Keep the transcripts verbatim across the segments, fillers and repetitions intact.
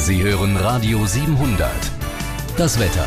Sie hören Radio siebenhundert. Das Wetter.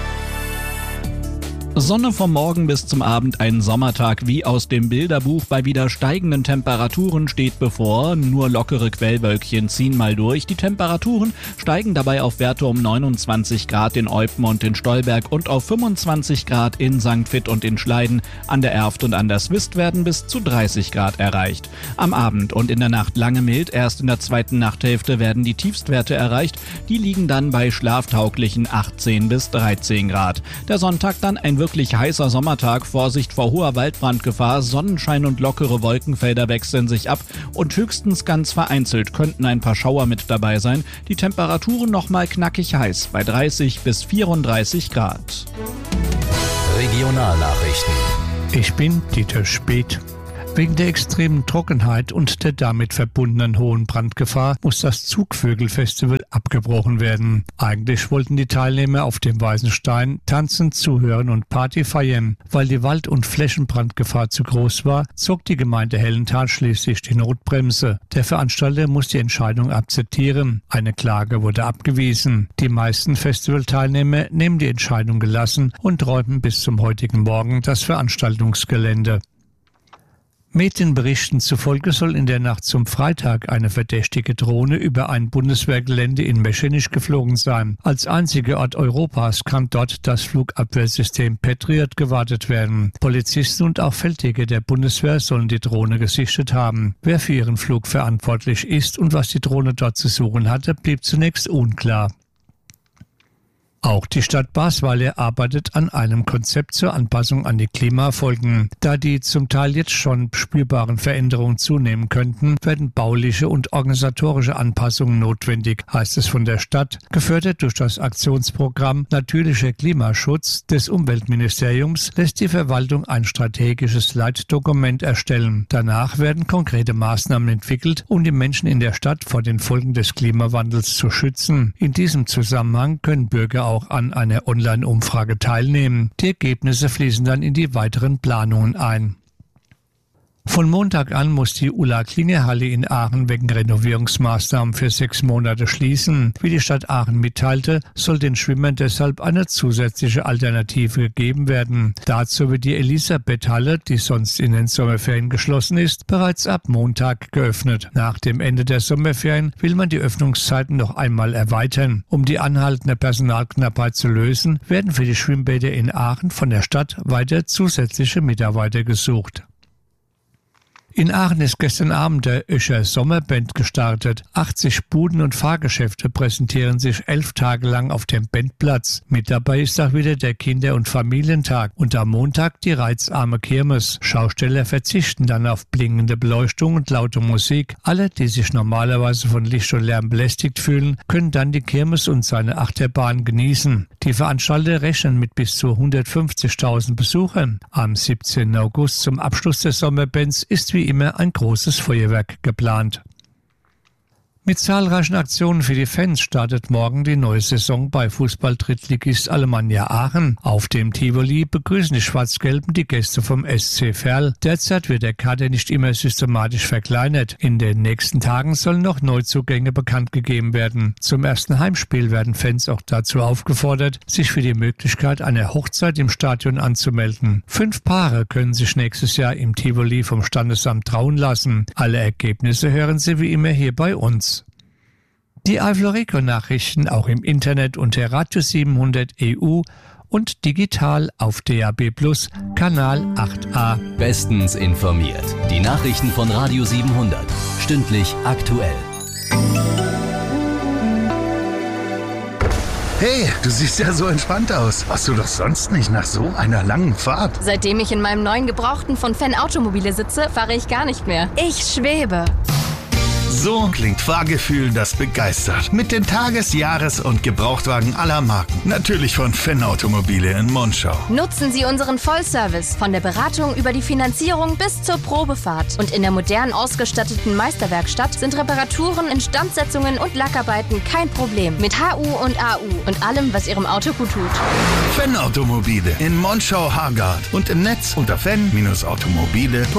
Sonne vom Morgen bis zum Abend, ein Sommertag wie aus dem Bilderbuch. Bei wieder steigenden Temperaturen steht bevor. Nur lockere Quellwölkchen ziehen mal durch. Die Temperaturen steigen dabei auf Werte um neunundzwanzig Grad in Eupen und in Stolberg und auf fünfundzwanzig Grad in Sankt Vith und in Schleiden. An der Erft und an der Swist werden bis zu dreißig Grad erreicht. Am Abend und in der Nacht lange mild. Erst in der zweiten Nachthälfte werden die Tiefstwerte erreicht. Die liegen dann bei schlaftauglichen achtzehn bis dreizehn Grad. Der Sonntag dann ein wirklich heißer Sommertag, Vorsicht vor hoher Waldbrandgefahr, Sonnenschein und lockere Wolkenfelder wechseln sich ab und höchstens ganz vereinzelt könnten ein paar Schauer mit dabei sein. Die Temperaturen nochmal knackig heiß, bei dreißig bis vierunddreißig Grad. Regionalnachrichten. Ich bin Dieter Speth. Wegen der extremen Trockenheit und der damit verbundenen hohen Brandgefahr muss das Zugvögel-Festival abgebrochen werden. Eigentlich wollten die Teilnehmer auf dem Weißen Stein tanzen, zuhören und Party feiern. Weil die Wald- und Flächenbrandgefahr zu groß war, zog die Gemeinde Hellenthal schließlich die Notbremse. Der Veranstalter muss die Entscheidung akzeptieren. Eine Klage wurde abgewiesen. Die meisten Festivalteilnehmer nehmen die Entscheidung gelassen und räumen bis zum heutigen Morgen das Veranstaltungsgelände. Medienberichten zufolge soll in der Nacht zum Freitag eine verdächtige Drohne über ein Bundeswehrgelände in Meschenich geflogen sein. Als einziger Ort Europas kann dort das Flugabwehrsystem Patriot gewartet werden. Polizisten und auch Feldjäger der Bundeswehr sollen die Drohne gesichtet haben. Wer für ihren Flug verantwortlich ist und was die Drohne dort zu suchen hatte, blieb zunächst unklar. Auch die Stadt Basweiler arbeitet an einem Konzept zur Anpassung an die Klimafolgen. Da die zum Teil jetzt schon spürbaren Veränderungen zunehmen könnten, werden bauliche und organisatorische Anpassungen notwendig, heißt es von der Stadt, gefördert durch das Aktionsprogramm Natürlicher Klimaschutz des Umweltministeriums, lässt die Verwaltung ein strategisches Leitdokument erstellen. Danach werden konkrete Maßnahmen entwickelt, um die Menschen in der Stadt vor den Folgen des Klimawandels zu schützen. In diesem Zusammenhang können Bürger auch an einer Online-Umfrage teilnehmen. Die Ergebnisse fließen dann in die weiteren Planungen ein. Von Montag an muss die Ulla-Klinger-Halle in Aachen wegen Renovierungsmaßnahmen für sechs Monate schließen. Wie die Stadt Aachen mitteilte, soll den Schwimmern deshalb eine zusätzliche Alternative gegeben werden. Dazu wird die Elisabeth-Halle, die sonst in den Sommerferien geschlossen ist, bereits ab Montag geöffnet. Nach dem Ende der Sommerferien will man die Öffnungszeiten noch einmal erweitern. Um die anhaltende Personalknappheit zu lösen, werden für die Schwimmbäder in Aachen von der Stadt weiter zusätzliche Mitarbeiter gesucht. In Aachen ist gestern Abend der Öscher Sommerband gestartet. achtzig Buden und Fahrgeschäfte präsentieren sich elf Tage lang auf dem Bandplatz. Mit dabei ist auch wieder der Kinder- und Familientag und am Montag die reizarme Kirmes. Schausteller verzichten dann auf blinkende Beleuchtung und laute Musik. Alle, die sich normalerweise von Licht und Lärm belästigt fühlen, können dann die Kirmes und seine Achterbahn genießen. Die Veranstalter rechnen mit bis zu hundertfünfzigtausend Besuchern. Am siebzehnten August zum Abschluss des Sommerbands ist wie immer ein großes Feuerwerk geplant. Mit zahlreichen Aktionen für die Fans startet morgen die neue Saison bei Fußball-Drittligist Alemannia Aachen. Auf dem Tivoli begrüßen die Schwarz-Gelben die Gäste vom S C Verl. Derzeit wird der Kader nicht immer systematisch verkleinert. In den nächsten Tagen sollen noch Neuzugänge bekannt gegeben werden. Zum ersten Heimspiel werden Fans auch dazu aufgefordert, sich für die Möglichkeit einer Hochzeit im Stadion anzumelden. Fünf Paare können sich nächstes Jahr im Tivoli vom Standesamt trauen lassen. Alle Ergebnisse hören Sie wie immer hier bei uns. Die Eifel-Region-Nachrichten auch im Internet unter Radio siebenhundert E U und digital auf D A B Plus, Kanal acht a. Bestens informiert. Die Nachrichten von Radio siebenhundert. Stündlich aktuell. Hey, du siehst ja so entspannt aus. Warst du doch sonst nicht nach so einer langen Fahrt? Seitdem ich in meinem neuen Gebrauchten von Fan Automobile sitze, fahre ich gar nicht mehr. Ich schwebe. So klingt Fahrgefühl, das begeistert. Mit den Tages-, Jahres- und Gebrauchtwagen aller Marken. Natürlich von Fan Automobile in Monschau. Nutzen Sie unseren Vollservice von der Beratung über die Finanzierung bis zur Probefahrt. Und in der modern ausgestatteten Meisterwerkstatt sind Reparaturen, Instandsetzungen und Lackarbeiten kein Problem. Mit H U und A U und allem, was Ihrem Auto gut tut. Fan Automobile in Monschau-Hargard und im Netz unter fan Bindestrich automobile punkt de.